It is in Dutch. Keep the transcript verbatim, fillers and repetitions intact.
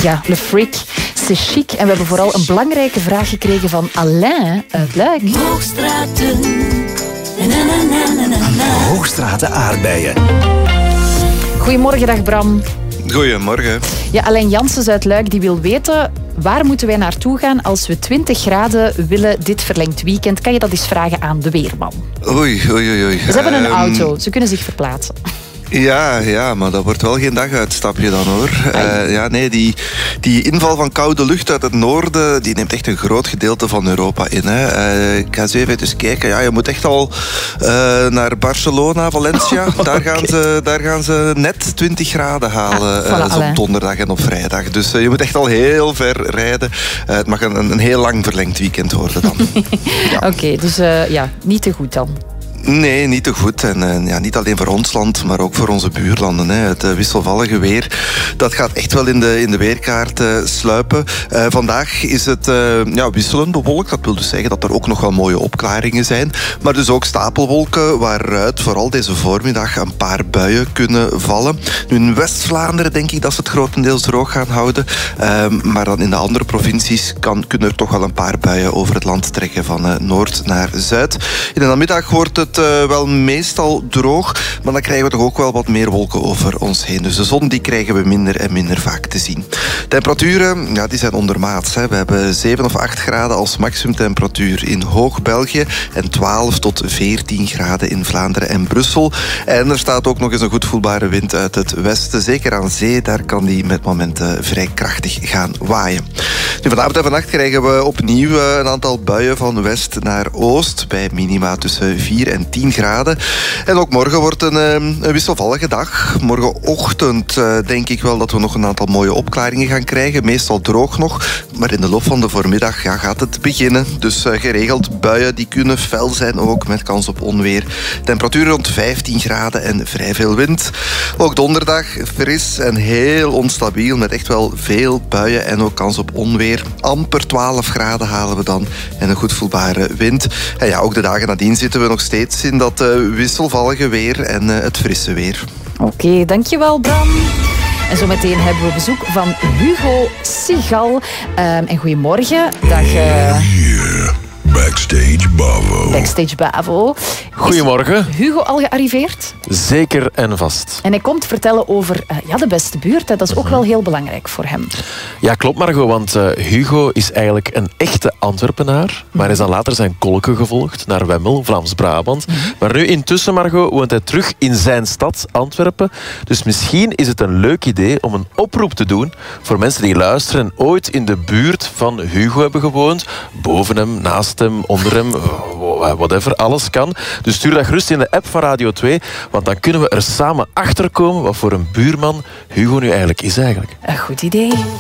ja, Le Freak, c'est chic. En we hebben vooral een belangrijke vraag gekregen van Alain uit Luik. Hoogstraten. Hoogstraten aardbeien. Goedemorgen, dag Bram. Goedemorgen. Ja, Alain Janssens uit Luik die wil weten... waar moeten wij naartoe gaan als we twintig graden willen dit verlengd weekend? Kan je dat eens vragen aan de weerman? Oei, oei, oei. Ze hebben een um, auto, ze kunnen zich verplaatsen. Ja, ja, maar dat wordt wel geen daguitstapje dan, hoor. Uh, ja, nee, die, die inval van koude lucht uit het noorden, die neemt echt een groot gedeelte van Europa in. Hè. Uh, ik ga eens even dus kijken. Ja, je moet echt al uh, naar Barcelona, Valencia. Oh, daar, gaan okay. ze, daar gaan ze net twintig graden halen. Ah, voilà, uh, op donderdag en op vrijdag. Dus uh, je moet echt al heel ver rijden. Uh, het mag een, een heel lang verlengd weekend worden dan. Ja. Oké, okay, dus uh, ja, niet te goed dan. Nee, niet te goed. En uh, ja, niet alleen voor ons land, maar ook voor onze buurlanden. Hè. Het uh, wisselvallige weer, dat gaat echt wel in de, in de weerkaart uh, sluipen. Uh, vandaag is het uh, ja, wisselend bewolkt. Dat wil dus zeggen dat er ook nog wel mooie opklaringen zijn. Maar dus ook stapelwolken, waaruit vooral deze voormiddag een paar buien kunnen vallen. Nu in West-Vlaanderen denk ik dat ze het grotendeels droog gaan houden. Uh, maar dan in de andere provincies kan, kunnen er toch wel een paar buien over het land trekken van uh, noord naar zuid. In de namiddag wordt het Uh, wel meestal droog, maar dan krijgen we toch ook wel wat meer wolken over ons heen. Dus de zon die krijgen we minder en minder vaak te zien. Temperaturen, ja, die zijn ondermaats. Hè. We hebben zeven of acht graden als maximumtemperatuur in Hoog-België en twaalf tot veertien graden in Vlaanderen en Brussel. En er staat ook nog eens een goed voelbare wind uit het westen. Zeker aan zee, daar kan die met momenten vrij krachtig gaan waaien. Nu, vanavond en vannacht krijgen we opnieuw een aantal buien van west naar oost, bij minima tussen vier en tien graden. En ook morgen wordt een, een wisselvallige dag. Morgenochtend uh, denk ik wel dat we nog een aantal mooie opklaringen gaan krijgen. Meestal droog nog. Maar in de loop van de voormiddag ja, gaat het beginnen. Dus uh, geregeld buien die kunnen fel zijn ook met kans op onweer. Temperatuur rond vijftien graden en vrij veel wind. Ook donderdag fris en heel onstabiel met echt wel veel buien en ook kans op onweer. Amper twaalf graden halen we dan en een goed voelbare wind. En ja, ook de dagen nadien zitten we nog steeds in dat uh, wisselvallige weer en uh, het frisse weer. Oké, okay, dankjewel Bram. En zometeen hebben we bezoek van Hugo Sigal. Um, en goedemorgen. Dag... Uh... Backstage Bavo. Backstage Bavo. Goedemorgen. Is Hugo al gearriveerd? Zeker en vast. En hij komt vertellen over uh, ja, de beste buurt. Hè. Dat is ook wel heel belangrijk voor hem. Ja, klopt Margot, want uh, Hugo is eigenlijk een echte Antwerpenaar. Maar hij is dan later zijn kolken gevolgd naar Wemmel, Vlaams-Brabant. Mm-hmm. Maar nu intussen, Margot, woont hij terug in zijn stad, Antwerpen. Dus misschien is het een leuk idee om een oproep te doen voor mensen die luisteren en ooit in de buurt van Hugo hebben gewoond. Boven hem, naast hem, onder hem, whatever, alles kan. Dus stuur dat gerust in de app van Radio twee, want dan kunnen we er samen achter komen wat voor een buurman Hugo nu eigenlijk is eigenlijk. Een goed idee.